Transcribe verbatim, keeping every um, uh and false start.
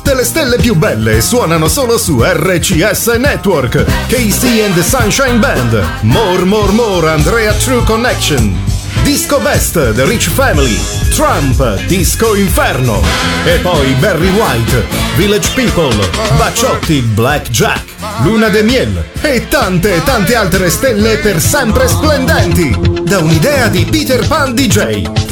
Tutte le stelle più belle suonano solo su R C S Network. K C and the Sunshine Band, More More More, Andrea True Connection, Disco Best, The Rich Family, Trump, Disco Inferno, e poi Barry White, Village People, Bacciotti, Black Jack, Luna de Miel e tante e tante altre stelle per sempre splendenti. Da un'idea di Peter Pan D J,